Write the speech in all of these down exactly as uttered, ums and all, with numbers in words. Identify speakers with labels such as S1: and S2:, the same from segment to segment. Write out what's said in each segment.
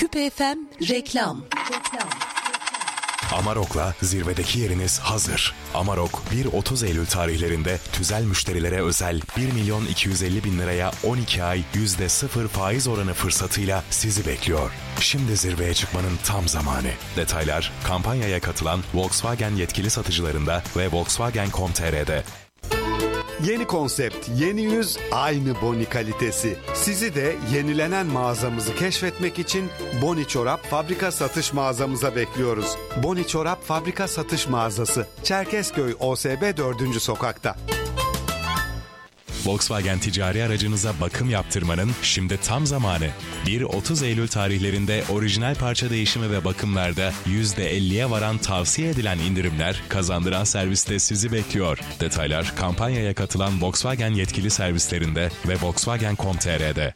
S1: Küpe F M reklam.
S2: Amarok'la zirvedeki yeriniz hazır. Amarok bir otuz Eylül tarihlerinde tüzel müşterilere özel bir milyon iki yüz elli bin liraya on iki ay yüzde sıfır faiz oranı fırsatıyla sizi bekliyor. Şimdi zirveye çıkmanın tam zamanı. Detaylar kampanyaya katılan Volkswagen yetkili satıcılarında ve Volkswagen nokta com nokta t r'de.
S3: Yeni konsept, yeni yüz, aynı Boni kalitesi. Sizi de yenilenen mağazamızı keşfetmek için Boni Çorap Fabrika Satış Mağazamıza bekliyoruz. Boni Çorap Fabrika Satış Mağazası, Çerkezköy O S B dördüncü sokakta.
S2: Volkswagen ticari aracınıza bakım yaptırmanın şimdi tam zamanı. bir otuz Eylül tarihlerinde orijinal parça değişimi ve bakımlarda yüzde elliye varan tavsiye edilen indirimler kazandıran serviste sizi bekliyor. Detaylar kampanyaya katılan Volkswagen yetkili servislerinde ve Volkswagen nokta com nokta t r'de.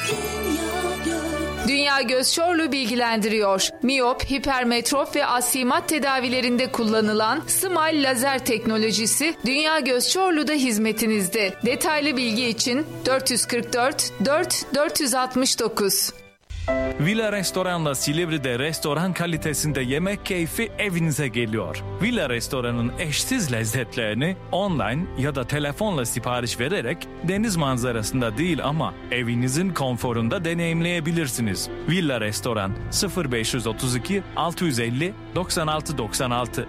S4: Dünya Göz Çorlu bilgilendiriyor. Miyop, hipermetrop ve astigmat tedavilerinde kullanılan Smile lazer teknolojisi Dünya Göz Çorlu'da hizmetinizde. Detaylı bilgi için dört yüz kırk dört dört dört yüz altmış dokuz.
S5: Villa Restoran'la Silivri'de restoran kalitesinde yemek keyfi evinize geliyor. Villa Restoran'ın eşsiz lezzetlerini online ya da telefonla sipariş vererek deniz manzarasında değil ama evinizin konforunda deneyimleyebilirsiniz. Villa Restoran sıfır beş otuz iki altı yüz elli doksan altı doksan altı.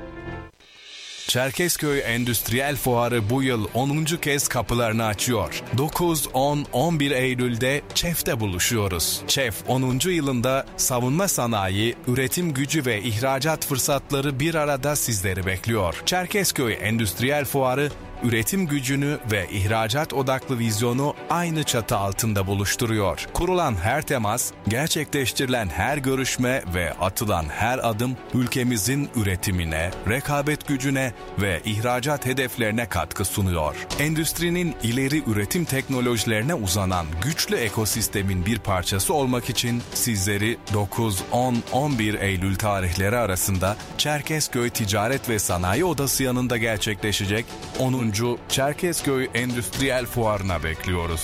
S6: Çerkezköy Endüstriyel Fuarı bu yıl onuncu kez kapılarını açıyor. dokuz, on, on bir Eylül'de ÇEF'te buluşuyoruz. ÇEF onuncu yılında savunma sanayi, üretim gücü ve ihracat fırsatları bir arada sizleri bekliyor. Çerkezköy Endüstriyel Fuarı, üretim gücünü ve ihracat odaklı vizyonu aynı çatı altında buluşturuyor. Kurulan her temas, gerçekleştirilen her görüşme ve atılan her adım ülkemizin üretimine, rekabet gücüne ve ihracat hedeflerine katkı sunuyor. Endüstrinin ileri üretim teknolojilerine uzanan güçlü ekosistemin bir parçası olmak için sizleri dokuz, on, on bir Eylül tarihleri arasında Çerkezköy Ticaret ve Sanayi Odası yanında gerçekleşecek onuncu Çerkezköy Endüstriyel Fuarı'na bekliyoruz.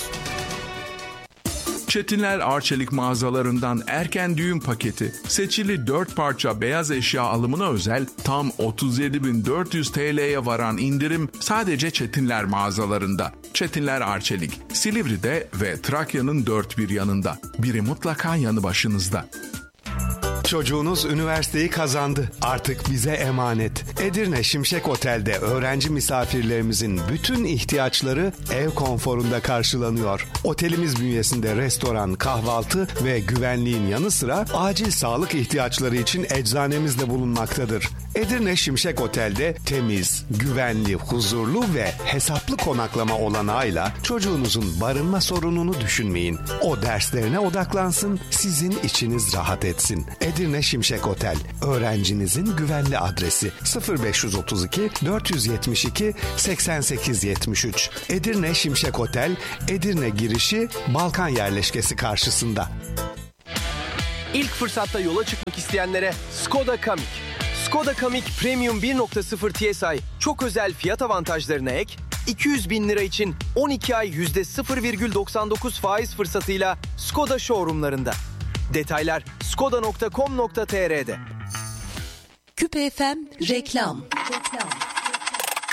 S7: Çetinler Arçelik mağazalarından erken düğün paketi. Seçili dört parça beyaz eşya alımına özel tam otuz yedi bin dört yüz T L'ye varan indirim sadece Çetinler mağazalarında. Çetinler Arçelik, Silivri'de ve Trakya'nın dört bir yanında. Biri mutlaka yanı başınızda.
S3: Çocuğunuz üniversiteyi kazandı. Artık bize emanet. Edirne Şimşek Otel'de öğrenci misafirlerimizin bütün ihtiyaçları ev konforunda karşılanıyor. Otelimiz bünyesinde restoran, kahvaltı ve güvenliğin yanı sıra acil sağlık ihtiyaçları için eczanemiz de bulunmaktadır. Edirne Şimşek Otel'de temiz, güvenli, huzurlu ve hesaplı konaklama olanağıyla çocuğunuzun barınma sorununu düşünmeyin. O derslerine odaklansın, sizin içiniz rahat etsin. Edirne Şimşek Otel, öğrencinizin güvenli adresi sıfır beş otuz iki dört yetmiş iki seksen sekiz yetmiş üç. Edirne Şimşek Otel, Edirne girişi Balkan yerleşkesi karşısında.
S8: İlk fırsatta yola çıkmak isteyenlere Skoda Kamiq. Skoda Kamiq Premium bir nokta sıfır T S I çok özel fiyat avantajlarına ek, iki yüz bin lira için on iki ay yüzde sıfır virgül doksan dokuz faiz fırsatıyla Skoda showroomlarında. Detaylar skoda nokta com nokta t r'de.
S1: Küpe F M reklam.